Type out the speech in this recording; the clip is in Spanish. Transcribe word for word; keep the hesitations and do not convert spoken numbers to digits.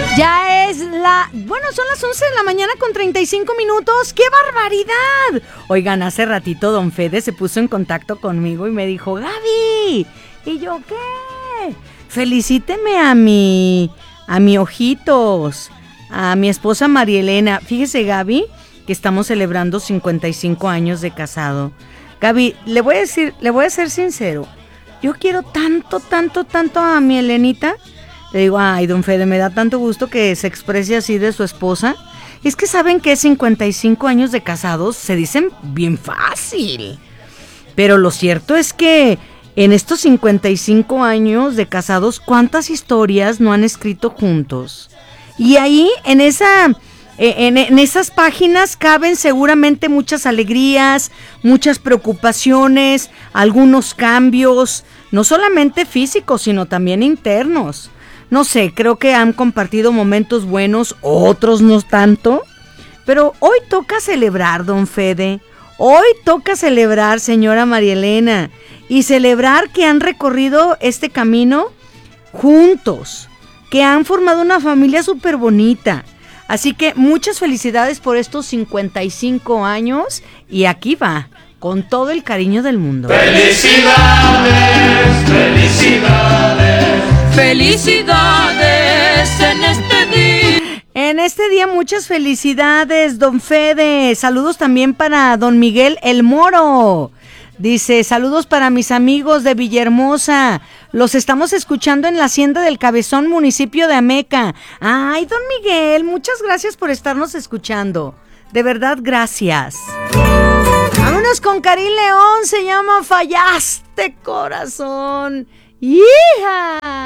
Ya es la... Bueno, son las once de la mañana con treinta y cinco minutos. ¡Qué barbaridad! Oigan, hace ratito don Fede se puso en contacto conmigo y me dijo, Gaby. ¿Y yo qué? Felicíteme a mi... a mi ojitos, a mi esposa María Elena. Fíjese, Gaby, que estamos celebrando cincuenta y cinco años de casado. Gaby, le voy a decir, le voy a ser sincero. Yo quiero tanto, tanto, tanto a mi Elenita. Le digo, ay, don Fede, me da tanto gusto que se exprese así de su esposa. Es que saben que cincuenta y cinco años de casados se dicen bien fácil. Pero lo cierto es que en estos cincuenta y cinco años de casados, ¿cuántas historias no han escrito juntos? Y ahí, en esa, en, en esas páginas caben seguramente muchas alegrías, muchas preocupaciones, algunos cambios, no solamente físicos, sino también internos. No sé, creo que han compartido momentos buenos, otros no tanto. Pero hoy toca celebrar, don Fede. Hoy toca celebrar, señora María Elena. Y celebrar que han recorrido este camino juntos. Que han formado una familia súper bonita. Así que muchas felicidades por estos cincuenta y cinco años. Y aquí va, con todo el cariño del mundo. ¡Felicidades! ¡Felicidades! ¡Felicidades en este día! En este día muchas felicidades, don Fede. Saludos también para don Miguel El Moro. Dice, saludos para mis amigos de Villahermosa. Los estamos escuchando en la Hacienda del Cabezón, municipio de Ameca. Ay, don Miguel, muchas gracias por estarnos escuchando. De verdad, gracias. Vámonos con Karim León, se llama Fallaste, corazón. ¡Hija!